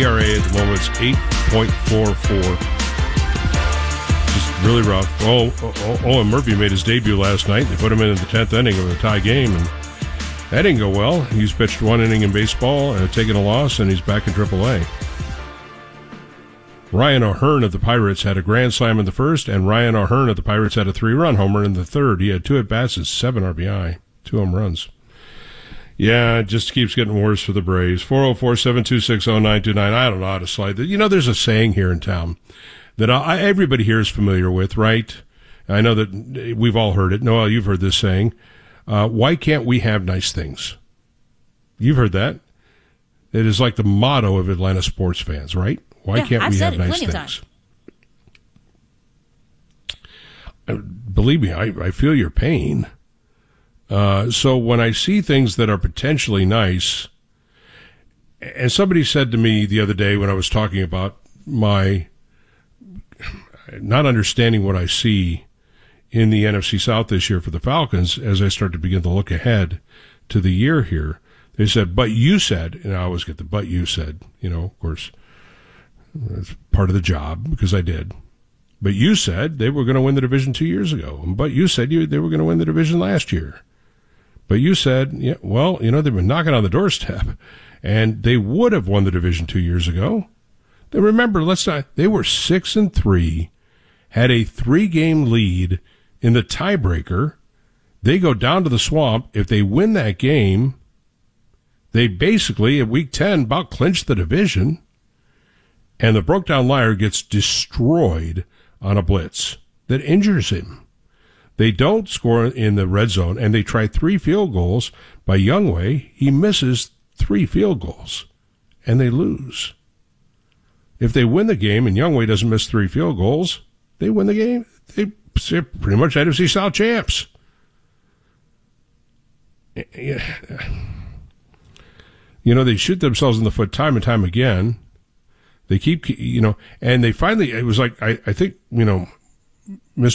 ERA at the moment is 8.44. Just really rough. Owen Murphy made his debut last night. They put him in the 10th inning of a tie game, and that didn't go well. He's pitched one inning in baseball, taken a loss, and he's back in AAA. Ryan O'Hearn of the Pirates had a grand slam in the first, and Ryan O'Hearn of the Pirates had a 3-run homer in the third. He had 2 at-bats and 7 RBI, 2 home runs. Yeah, it just keeps getting worse for the Braves. 404-726-0929. I don't know how to slide that. You know, there's a saying here in town that everybody here is familiar with, right? I know that we've all heard it. Noel, you've heard this saying. Why can't we have nice things? You've heard that. It is like the motto of Atlanta sports fans, right? Why can't we have nice things? Believe me, I feel your pain. So when I see things that are potentially nice, and somebody said to me the other day when I was talking about my not understanding what I see in the NFC South this year for the Falcons as I start to begin to look ahead to the year here, they said, but you said, and I always get the but you said, of course, that's part of the job because I did. But you said they were going to win the division 2 years ago. But you said they were going to win the division last year. But you said, they've been knocking on the doorstep, and they would have won the division 2 years ago. Then remember, they were 6-3, had a 3-game lead in the tiebreaker. They go down to the Swamp. If they win that game, they basically, at week 10, about clinched the division. And the broke-down liar gets destroyed on a blitz that injures him. They don't score in the red zone, and they try 3 field goals by Youngway. He misses 3 field goals, and they lose. If they win the game and Youngway doesn't miss 3 field goals, they win the game. They're pretty much NFC South champs. They shoot themselves in the foot time and time again. They keep, and they finally, it was like, I think, Mr.